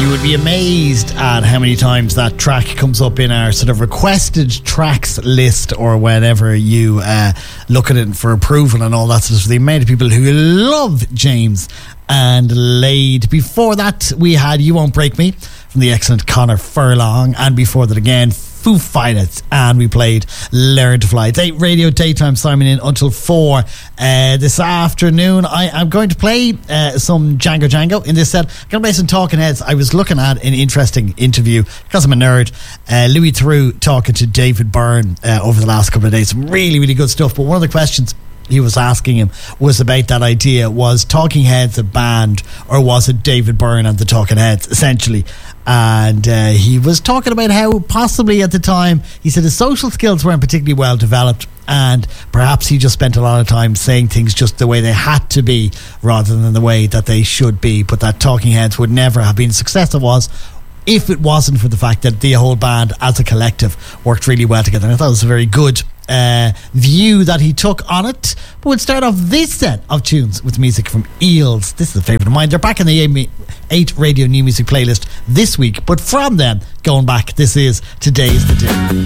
You would be amazed at how many times that track comes up in our sort of requested tracks list, or whenever you look at it for approval and all that sort of stuff. The amount of people who love James and Laid. Before that, we had You Won't Break Me from the excellent Connor Furlong, and before that again, Foo Fighters, and we played Learn to Fly. It's 8 Radio Daytime, Simon in until 4 this afternoon. I am going to play some Django in this set. I'm going to play some Talking Heads. I was looking at an interesting interview, because I'm a nerd, Louis Theroux talking to David Byrne over the last couple of days. Some really, really good stuff, but one of the questions he was asking him was about that idea, was Talking Heads a band, or was it David Byrne and the Talking Heads essentially? And he was talking about how possibly at the time, he said his social skills weren't particularly well developed, and perhaps he just spent a lot of time saying things just the way they had to be rather than the way that they should be, but that Talking Heads would never have been the success it was if it wasn't for the fact that the whole band as a collective worked really well together. And I thought it was a very good view that he took on it. But we'll start off this set of tunes with music from Eels. This is a favourite of mine. They're back in the 8 Radio New Music playlist this week, but from them, going back, this is Today's the Day.